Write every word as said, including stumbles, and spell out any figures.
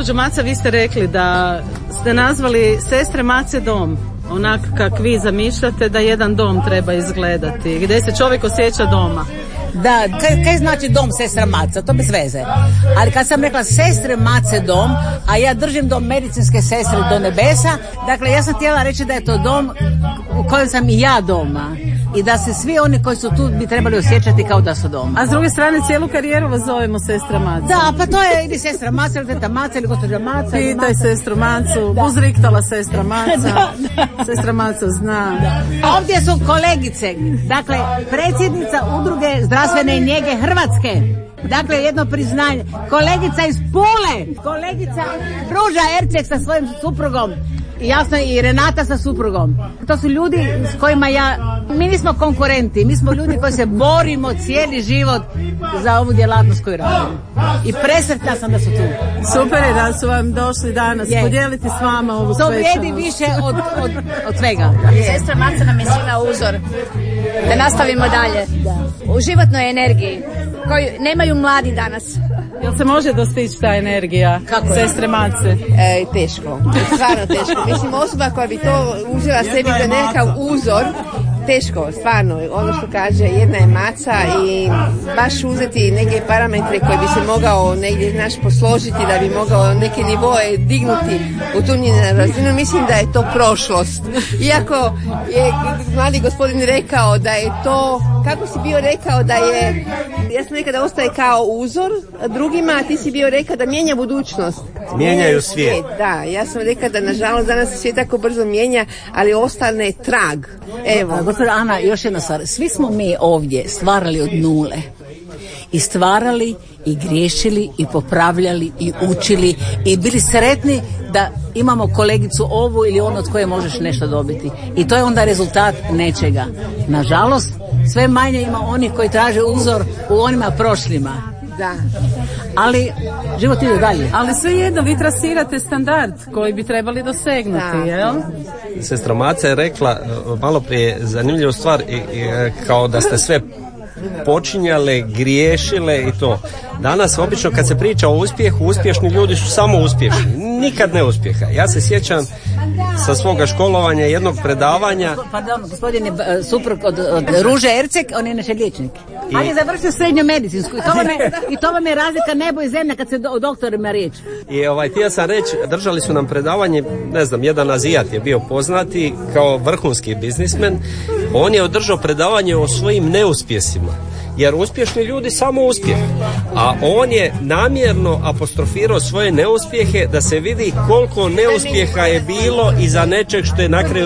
gospođo Maca, vi ste rekli da ste nazvali Sestre Mace dom, onako kak vi zamišljate da jedan dom treba izgledati, gdje se čovjek osjeća doma. Da, kaj, kaj znači dom Sestra Maca, to bez veze. Ali kad sam rekla Sestre Mace dom, a ja držim dom medicinske sestre do nebesa, dakle ja sam htjela reći da je to dom u kojem sam i ja doma. I da se svi oni koji su tu bi trebali osjećati kao da su doma. A s druge strane cijelu karijeru vas zovemo Sestra Maca. Da, pa to je ili Sestra Maca, ili Teta Maca, ili gospođa Maca. Pitaj Sestru Macu, uzriktala Sestra Maca. Da, da. Sestra Maca zna. Da. Ovdje su kolegice, dakle predsjednica udruge zdravstvene njege Hrvatske. Dakle, jedno priznanje. Kolegica iz Pule, kolegica Ruža Erceg sa svojim suprugom. Jasno, i Renata sa suprugom. To su ljudi s kojima ja, mi nismo konkurenti, mi smo ljudi koji se borimo cijeli život za ovu djelatnost koju radimo. I presretna sam da su tu. Super je da su vam došli danas je. Podijeliti s vama ovu svečanost. To vrijedi više od, od, od svega. Sestra Maca nam je svima uzor da nastavimo dalje u životnoj energiji koju nemaju mladi danas. Jel se može dostići ta energija? Kako Sestre Mace? E, teško, stvarno teško. Mislim, osoba koja bi to uzela sebi za nekakav uzor, teško, stvarno. Ono što kaže, jedna je maca i baš uzeti neke parametre koje bi se mogao negdje naš posložiti, da bi mogao neke nivoe dignuti u tu njenu razinu. Mislim da je to prošlost. Iako je mladi gospodin rekao da je to, kako si bio rekao da je, ja sam rekao da ostaje kao uzor drugima, a ti si bio rekao da mijenja budućnost. Mijenjaju svijet. Da, ja sam rekao da nažalost danas se svijet tako brzo mijenja, ali ostane trag. Evo. Gospođa Ana, još jedna stvar. Svi smo mi ovdje stvarali od nule. I stvarali, i griješili, i popravljali, i učili, i bili sretni da imamo kolegicu ovu ili onu od koje možeš nešto dobiti. I to je onda rezultat nečega. Nažalost, sve manje ima onih koji traže uzor u onima prošlima. Da. Ali život ide dalje. Ali svejedno vi trasirate standard koji bi trebali dosegnuti, da. Jel? Sestra Maca je rekla malo prije zanimljivu stvar i, i, kao da ste sve počinjale, griješile i to. Danas obično kad se priča o uspjehu, uspješni ljudi su samo uspješni, nikad ne uspjeha. Ja se sjećam sa svoga školovanja jednog predavanja. Pardon, gospodin je suprug od, od Ruže Erceg, on je inače liječnik. I... Ali je završio srednju medicinsku i to vam je, i to vam je razlika nebo i zemlja kad se do, o doktorima riječ. I ovaj, htio sam reći, držali su nam predavanje, ne znam, jedan Azijat je bio poznati kao vrhunski biznismen. On je održao predavanje o svojim neuspjesima. Jer uspješni ljudi samo uspjeh. A on je namjerno apostrofirao svoje neuspjehe da se vidi koliko neuspjeha je bilo iza nečeg što je na kraju